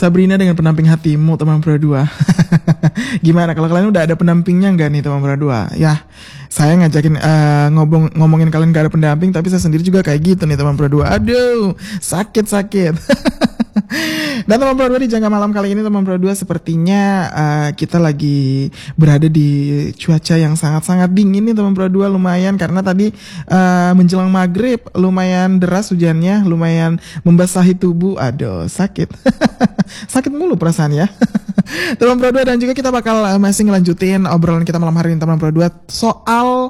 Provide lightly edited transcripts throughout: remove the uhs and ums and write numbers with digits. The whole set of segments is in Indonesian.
Sabrina dengan pendamping hatimu teman Pro 2. Gimana kalau kalian udah ada pendampingnya nggak nih teman Pro 2? Ya, saya ngajakin ngomongin kalian gak ada pendamping, tapi saya sendiri juga kayak gitu nih teman Pro 2. Aduh, sakit. Dan teman Pro 2 di Jangka Malam kali ini teman Pro 2 sepertinya kita lagi berada di cuaca yang sangat-sangat dingin nih teman Pro 2, lumayan karena tadi menjelang maghrib lumayan deras hujannya, lumayan membasahi tubuh. Aduh, sakit. Sakit mulu perasaan ya. Teman Pro 2, dan juga kita bakal masih ngelanjutin obrolan kita malam hari ini teman Pro 2 soal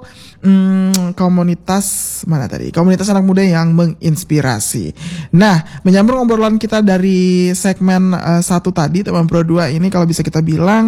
komunitas mana tadi? Komunitas anak muda yang menginspirasi. Nah, menyambung obrolan kita dari segmen 1 tadi teman Pro 2 ini, kalau bisa kita bilang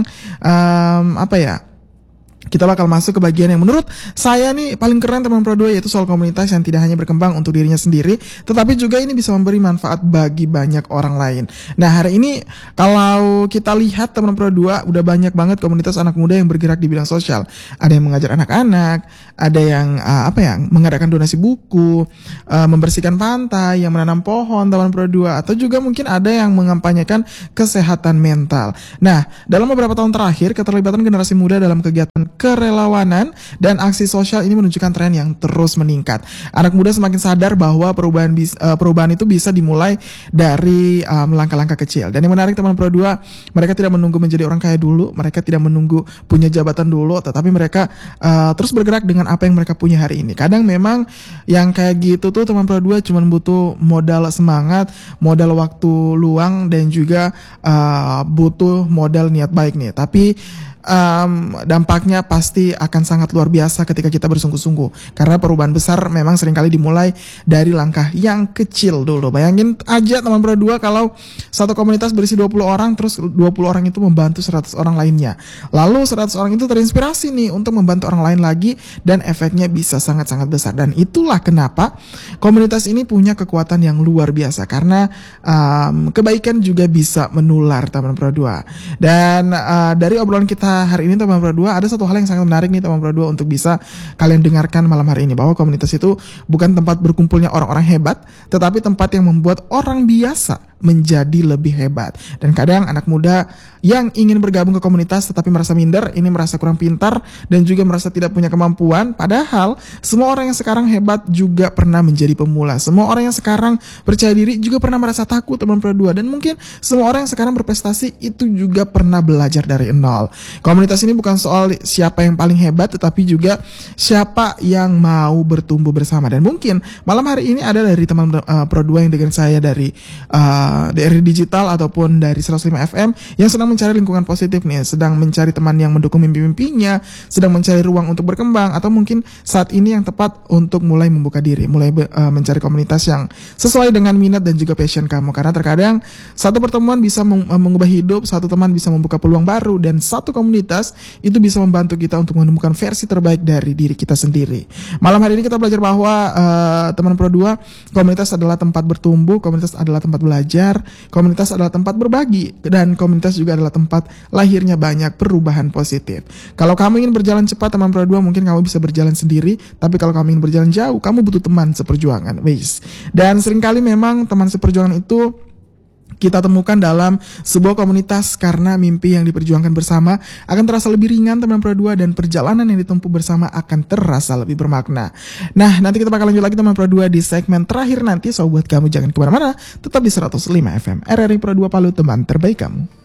apa ya? Kita bakal masuk ke bagian yang menurut saya nih paling keren teman Pro 2, yaitu soal komunitas yang tidak hanya berkembang untuk dirinya sendiri, tetapi juga ini bisa memberi manfaat bagi banyak orang lain. Nah, hari ini kalau kita lihat teman Pro 2 udah banyak banget komunitas anak muda yang bergerak di bidang sosial. Ada yang mengajar anak-anak, ada yang mengadakan donasi buku, membersihkan pantai, yang menanam pohon teman Pro 2, atau juga mungkin ada yang mengampanyekan kesehatan mental. Nah, dalam beberapa tahun terakhir keterlibatan generasi muda dalam kegiatan kerelawanan dan aksi sosial ini menunjukkan tren yang terus meningkat. Anak muda semakin sadar bahwa perubahan itu bisa dimulai dari langkah-langkah kecil. Dan yang menarik teman Pro 2, mereka tidak menunggu menjadi orang kaya dulu, mereka tidak menunggu punya jabatan dulu, tetapi mereka terus bergerak dengan apa yang mereka punya hari ini. Kadang memang yang kayak gitu tuh teman Pro 2 cuma butuh modal semangat, modal waktu luang, dan juga butuh modal niat baik nih. Tapi dampaknya pasti akan sangat luar biasa ketika kita bersungguh-sungguh, karena perubahan besar memang seringkali dimulai dari langkah yang kecil dulu. Bayangin aja teman Pro 2 kalau satu komunitas berisi 20 orang, terus 20 orang itu membantu 100 orang lainnya, lalu 100 orang itu terinspirasi nih untuk membantu orang lain lagi, dan efeknya bisa sangat-sangat besar. Dan itulah kenapa komunitas ini punya kekuatan yang luar biasa, karena kebaikan juga bisa menular teman Pro 2. Dan dari obrolan kita hari ini teman Pro 2, ada satu hal yang sangat menarik nih teman Pro 2 untuk bisa kalian dengarkan malam hari ini, bahwa komunitas itu bukan tempat berkumpulnya orang-orang hebat, tetapi tempat yang membuat orang biasa menjadi lebih hebat. Dan kadang anak muda yang ingin bergabung ke komunitas tetapi merasa minder, ini merasa kurang pintar, dan juga merasa tidak punya kemampuan. Padahal semua orang yang sekarang hebat juga pernah menjadi pemula. Semua orang yang sekarang percaya diri juga pernah merasa takut teman Pro 2. Dan mungkin semua orang yang sekarang berprestasi itu juga pernah belajar dari nol. Komunitas ini bukan soal siapa yang paling hebat, tetapi juga siapa yang mau bertumbuh bersama. Dan mungkin malam hari ini ada dari teman Pro 2 yang dengan saya dari digital ataupun dari 105 FM yang sedang mencari lingkungan positif nih, sedang mencari teman yang mendukung mimpi-mimpinya, sedang mencari ruang untuk berkembang, atau mungkin saat ini yang tepat untuk mulai membuka diri, mulai mencari komunitas yang sesuai dengan minat dan juga passion kamu. Karena terkadang satu pertemuan bisa mengubah hidup, satu teman bisa membuka peluang baru, dan satu komunitas itu bisa membantu kita untuk menemukan versi terbaik dari diri kita sendiri. Malam hari ini kita belajar bahwa teman Pro 2, komunitas adalah tempat bertumbuh, komunitas adalah tempat belajar, komunitas adalah tempat berbagi, dan komunitas juga adalah tempat lahirnya banyak perubahan positif. Kalau kamu ingin berjalan cepat teman Pro 2, mungkin kamu bisa berjalan sendiri, tapi kalau kamu ingin berjalan jauh, kamu butuh teman seperjuangan. Dan seringkali memang teman seperjuangan itu kita temukan dalam sebuah komunitas, karena mimpi yang diperjuangkan bersama akan terasa lebih ringan teman Pro 2, dan perjalanan yang ditempuh bersama akan terasa lebih bermakna. Nah, nanti kita bakal lanjut lagi teman Pro 2 di segmen terakhir nanti. So buat kamu jangan kemana-mana, tetap di 105 FM RRI Pro 2 Palu, teman terbaik kamu.